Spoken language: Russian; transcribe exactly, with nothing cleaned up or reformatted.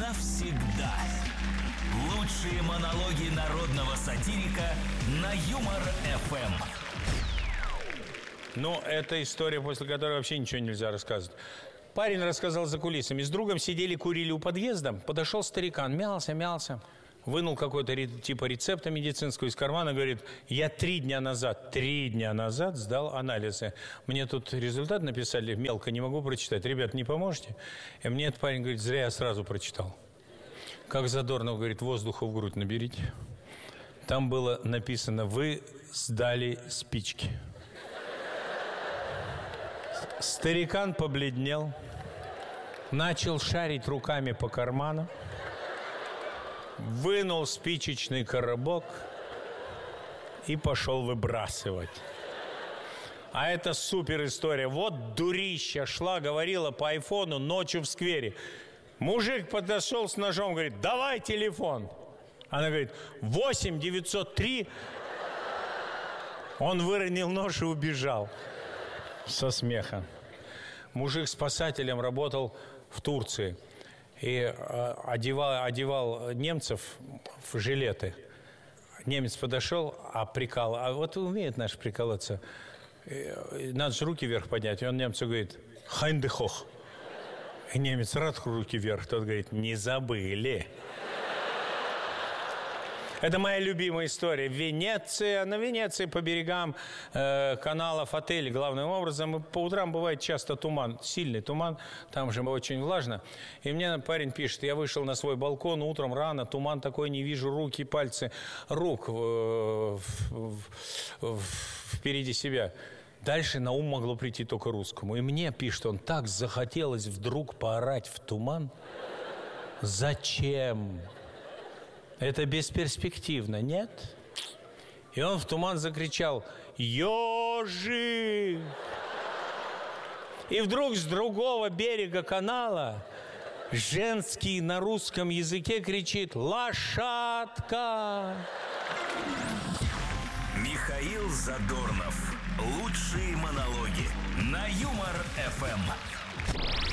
навсегда. Лучшие монологи народного сатирика на Юмор-эф эм. Ну, это история, после которой вообще ничего нельзя рассказывать. Парень рассказал за кулисами. С другом сидели, курили у подъезда. Подошел старикан, мялся, мялся. Вынул какой-то типа рецепта медицинского из кармана. Говорит, я три дня назад, три дня назад сдал анализы. Мне тут результат написали, мелко, не могу прочитать. Ребят, не поможете? И мне этот парень говорит, зря я сразу прочитал. Как Задорнов говорит, воздуха в грудь наберите. Там было написано, вы сдали спички. Старикан побледнел, начал шарить руками по карманам, вынул спичечный коробок и пошел выбрасывать. А это супер история. Вот дурища шла, говорила по айфону ночью в сквере. Мужик подошел с ножом, говорит, давай телефон. Она говорит, восемь девятьсот три. Он выронил нож и убежал. Со смеха. Мужик спасателем работал в Турции. И одевал, одевал немцев в жилеты. Немец подошел, а прикал... А вот умеет наш приколоться. Надо же руки вверх поднять. И он немцу говорит, хайндехох. И немец рад руки вверх. Тот говорит, не забыли. Это моя любимая история. Венеция, на Венеции по берегам э, каналов, отелей, главным образом. И по утрам бывает часто туман, сильный туман, там же очень влажно. И мне парень пишет, я вышел на свой балкон утром рано, туман такой, не вижу руки, пальцы рук э, в, в, в, впереди себя. Дальше на ум могло прийти только русскому. И мне пишет он, так захотелось вдруг поорать в туман. Зачем? Это бесперспективно, нет? И он в туман закричал «Ёжик!». И вдруг с другого берега канала женский на русском языке кричит «Лошадка!». Михаил Задорнов. Лучшие монологи на Юмор-эф эм.